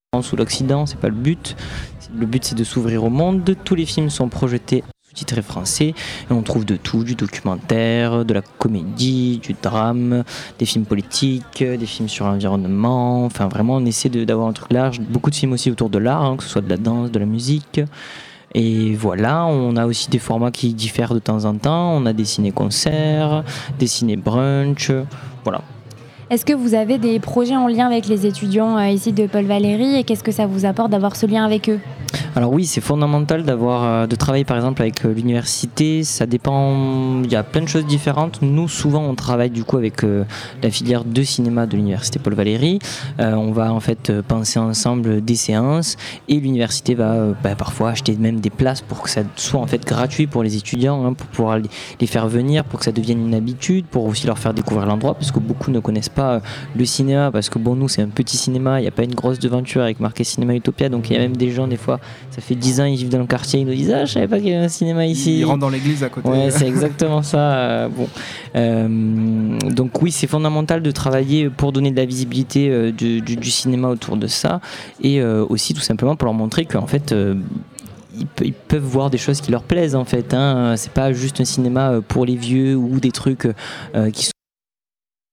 France ou l'Occident, c'est pas le but. Le but c'est de s'ouvrir au monde. Tous les films sont projetés sous-titrés français et on trouve de tout, du documentaire, de la comédie, du drame, des films politiques, des films sur l'environnement. Enfin vraiment on essaie d'avoir un truc large. Beaucoup de films aussi autour de l'art, que ce soit de la danse, de la musique. Et voilà, on a aussi des formats qui diffèrent de temps en temps. On a des ciné-concerts, des ciné-brunch, voilà. Est-ce que vous avez des projets en lien avec les étudiants ici de Paul Valéry et qu'est-ce que ça vous apporte d'avoir ce lien avec eux ? Alors oui, c'est fondamental de travailler par exemple avec l'université. Ça dépend, il y a plein de choses différentes. Nous, souvent, on travaille du coup avec la filière de cinéma de l'université Paul Valéry. On va en fait penser ensemble des séances et l'université va parfois acheter même des places pour que ça soit en fait gratuit pour les étudiants, pour pouvoir les faire venir, pour que ça devienne une habitude, pour aussi leur faire découvrir l'endroit parce que beaucoup ne connaissent pas le cinéma parce que bon, nous, c'est un petit cinéma, il n'y a pas une grosse devanture avec marqué Cinéma Utopia, donc il y a même des gens des fois. Ça fait 10 ans, ils vivent dans le quartier, ils nous disent « Ah, je savais pas qu'il y avait un cinéma ici ». Ils rentrent dans l'église à côté. Ouais, c'est exactement ça. Donc oui, c'est fondamental de travailler pour donner de la visibilité du cinéma autour de ça et aussi tout simplement pour leur montrer qu'en fait... ils peuvent voir des choses qui leur plaisent en fait. C'est pas juste un cinéma pour les vieux ou des trucs qui sont